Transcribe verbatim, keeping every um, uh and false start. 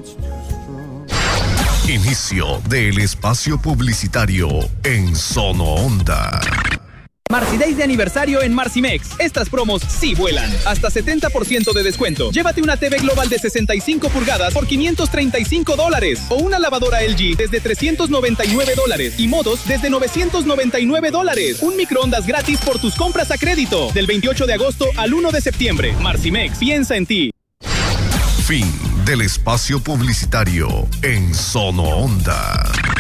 Inicio del espacio publicitario en Sono Onda. Marcy Days de aniversario en Marcimex. Estas promos sí vuelan. Hasta setenta por ciento de descuento. Llévate una T V Global de sesenta y cinco pulgadas por quinientos treinta y cinco dólares. O una lavadora L G desde trescientos noventa y nueve dólares. Y modos desde novecientos noventa y nueve dólares. Un microondas gratis por tus compras a crédito. Del veintiocho de agosto al uno de septiembre. Marcimex, piensa en ti. Fin del espacio publicitario en Sono Onda.